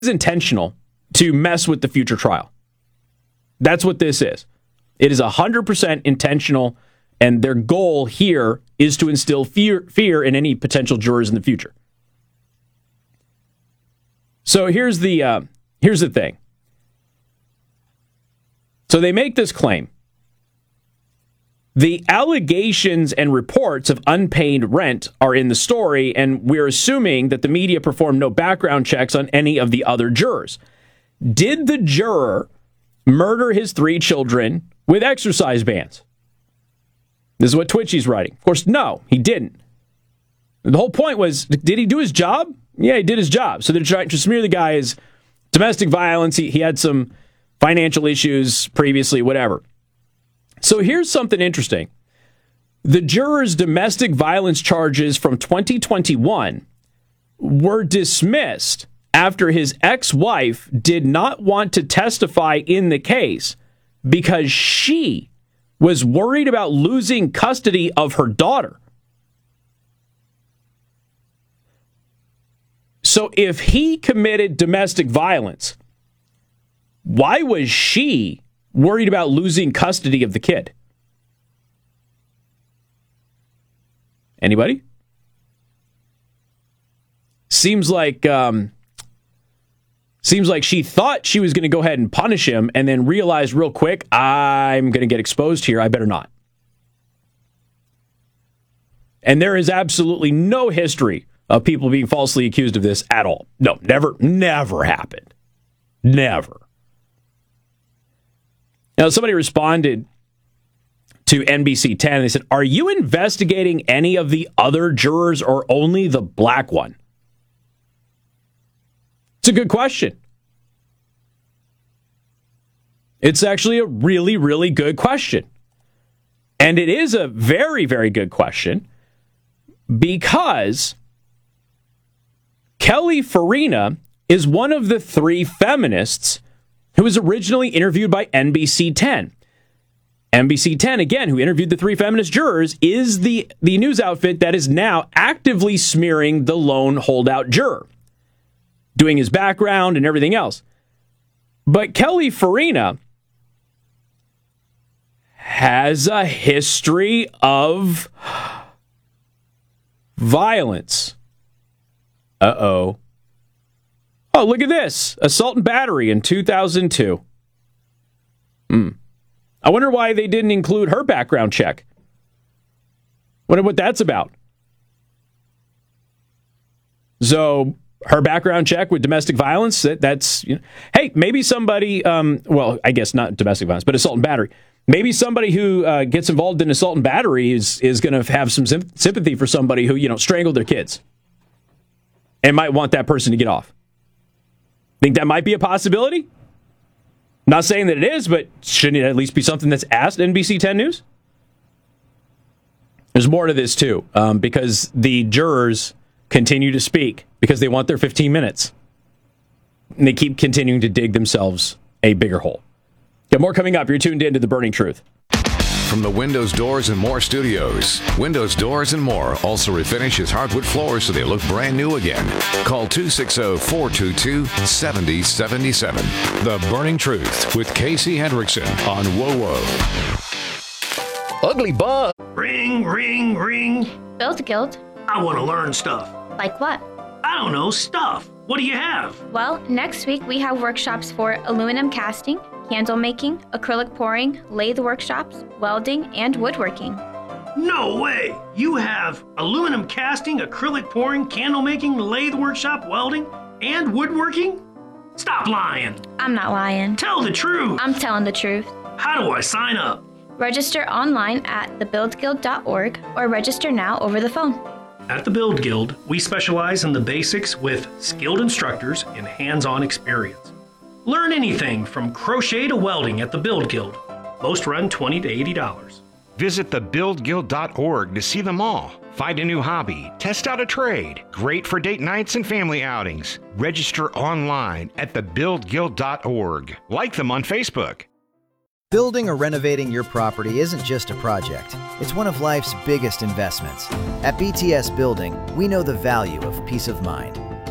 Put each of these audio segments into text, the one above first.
It's intentional to mess with the future trial. That's what this is. It is 100% intentional, and their goal here is to instill fear in any potential jurors in the future. So here's the thing. So they make this claim. The allegations and reports of unpaid rent are in the story, and we're assuming that the media performed no background checks on any of the other jurors. Did the juror murder his 3 children with exercise bands? This is what Twitchy's writing. Of course, no, he didn't. The whole point was, did he do his job? Yeah, he did his job. So they're trying to smear the guy as domestic violence. He had some financial issues previously, whatever. So here's something interesting. The juror's domestic violence charges from 2021 were dismissed after his ex-wife did not want to testify in the case because she was worried about losing custody of her daughter. So if he committed domestic violence, why was she worried about losing custody of the kid? Anybody? Seems like she thought she was going to go ahead and punish him and then realized real quick, I'm going to get exposed here. I better not. And there is absolutely no history of people being falsely accused of this at all. No, never happened. Never. Now, somebody responded to NBC 10 and they said, are you investigating any of the other jurors or only the black one? It's a good question. It's actually a really, really good question. And it is a very, very good question because Kelly Farina is one of the 3 feminists who was originally interviewed by NBC 10. NBC 10, again, who interviewed the 3 feminist jurors, is the news outfit that is now actively smearing the lone holdout juror, doing his background and everything else. But Kelly Farina has a history of violence. Uh-oh. Oh, look at this. Assault and battery in 2002. I wonder why they didn't include her background check. Wonder what that's about. So, her background check with domestic violence, that's, you know, hey, maybe somebody, well, I guess not domestic violence, but assault and battery. Maybe somebody who gets involved in assault and battery is going to have some sympathy for somebody who, strangled their kids and might want that person to get off. Think that might be a possibility? Not saying that it is, but shouldn't it at least be something that's asked NBC 10 News? There's more to this, too, because the jurors continue to speak because they want their 15 minutes. And they keep continuing to dig themselves a bigger hole. Got more coming up. You're tuned in to The Burning Truth. From the Windows Doors and More Studios, Windows Doors and More also refinishes hardwood floors so they look brand new again. Call 260-422-7077. The Burning Truth with Casey Hendrickson on WOWO. Ugly bug. Ring, ring, ring. Build Guild. I want to learn stuff. Like what? I don't know, stuff. What do you have? Well, next week we have workshops for aluminum casting, candle making, acrylic pouring, lathe workshops, welding, and woodworking. No way! You have aluminum casting, acrylic pouring, candle making, lathe workshop, welding, and woodworking? Stop lying! I'm not lying. Tell the truth! I'm telling the truth. How do I sign up? Register online at thebuildguild.org or register now over the phone. At the Build Guild, we specialize in the basics with skilled instructors and hands-on experience. Learn anything from crochet to welding at the Build Guild. Most run $20 to $80. Visit thebuildguild.org to see them all. Find a new hobby, test out a trade. Great for date nights and family outings. Register online at thebuildguild.org. Like them on Facebook. Building or renovating your property isn't just a project. It's one of life's biggest investments. At BTS Building, we know the value of peace of mind.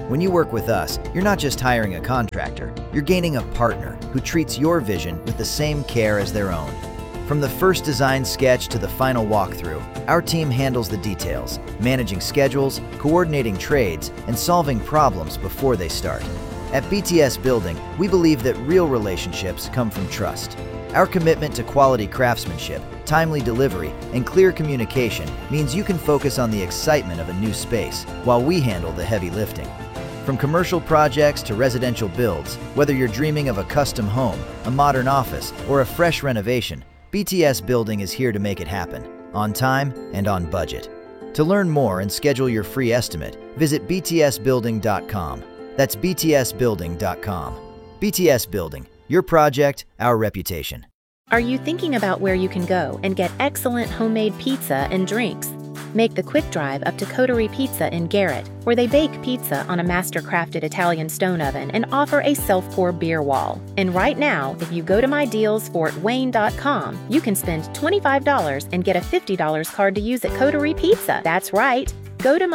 When you work with us, you're not just hiring a contractor, you're gaining a partner who treats your vision with the same care as their own. From the first design sketch to the final walkthrough, our team handles the details, managing schedules, coordinating trades, and solving problems before they start. At BTS Building, we believe that real relationships come from trust. Our commitment to quality craftsmanship, timely delivery, and clear communication means you can focus on the excitement of a new space while we handle the heavy lifting. From commercial projects to residential builds, whether you're dreaming of a custom home, a modern office, or a fresh renovation, BTS Building is here to make it happen, on time and on budget. To learn more and schedule your free estimate, visit btsbuilding.com. That's btsbuilding.com. BTS Building, your project, our reputation. Are you thinking about where you can go and get excellent homemade pizza and drinks? Make the quick drive up to Coterie Pizza in Garrett, where they bake pizza on a master-crafted Italian stone oven and offer a self-pour beer wall. And right now, if you go to mydealsfortwayne.com, you can spend $25 and get a $50 card to use at Coterie Pizza. That's right. Go to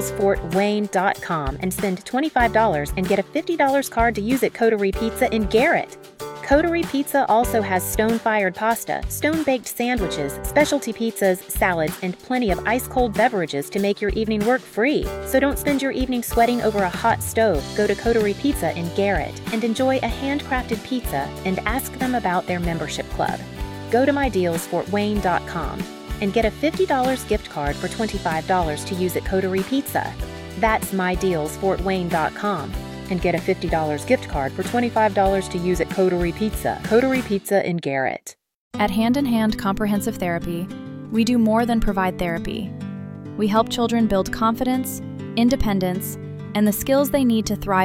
mydealsfortwayne.com and spend $25 and get a $50 card to use at Coterie Pizza in Garrett. Coterie Pizza also has stone-fired pasta, stone-baked sandwiches, specialty pizzas, salads, and plenty of ice-cold beverages to make your evening work free. So don't spend your evening sweating over a hot stove. Go to Coterie Pizza in Garrett and enjoy a handcrafted pizza and ask them about their membership club. Go to mydealsfortwayne.com and get a $50 gift card for $25 to use at Coterie Pizza. That's mydealsfortwayne.com. and get a $50 gift card for $25 to use at Coterie Pizza. Coterie Pizza in Garrett. At Hand in Hand Comprehensive Therapy, we do more than provide therapy. We help children build confidence, independence, and the skills they need to thrive